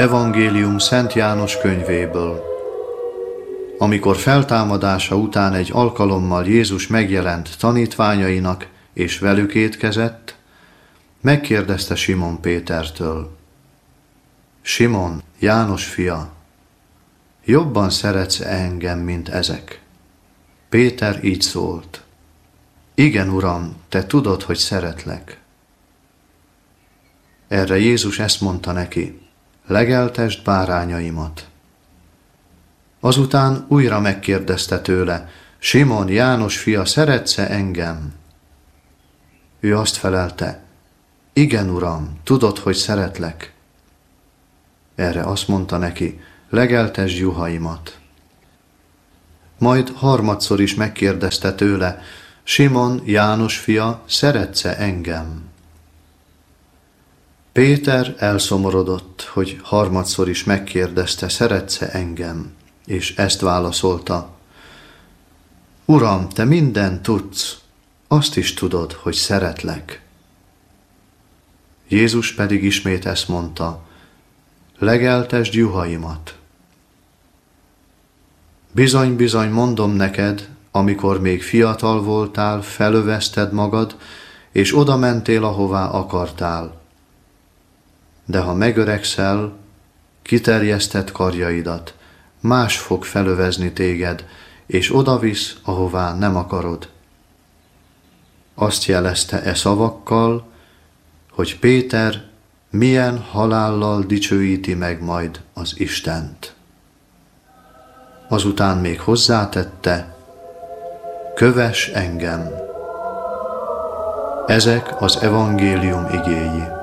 Evangélium Szent János könyvéből. Amikor feltámadása után egy alkalommal Jézus megjelent tanítványainak, és velük étkezett, megkérdezte Simon Pétertől: Simon, János fia, jobban szeretsz engem, mint ezek? Péter így szólt: Igen, Uram, te tudod, hogy szeretlek. Erre Jézus ezt mondta neki: Legeltesd bárányaimat. Azután újra megkérdezte tőle: Simon, János fia, szeretsz-e engem? Ő azt felelte: Igen, Uram, tudod, hogy szeretlek. Erre azt mondta neki: Legeltesd juhaimat. Majd harmadszor is megkérdezte tőle: Simon, János fia, szeretsz-e engem? Péter elszomorodott, hogy harmadszor is megkérdezte: Szeretsz-e engem? És ezt válaszolta: Uram, te mindent tudsz, azt is tudod, hogy szeretlek. Jézus pedig ismét ezt mondta: Legeltesd juhaimat. Bizony, bizony, mondom neked, amikor még fiatal voltál, felövezted magad, és oda mentél, ahová akartál. De ha megöregszel, kiterjeszted karjaidat, más fog felövezni téged, és odavisz, ahová nem akarod. Azt jelezte e szavakkal, hogy Péter milyen halállal dicsőíti meg majd az Istent. Azután még hozzátette: Kövess engem! Ezek az evangélium igéi.